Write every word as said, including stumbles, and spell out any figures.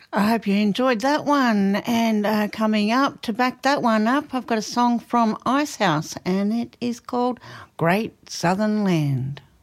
I hope you enjoyed that one. And uh, coming up, to back that one up, I've got a song from Icehouse and it is called Great Southern Land.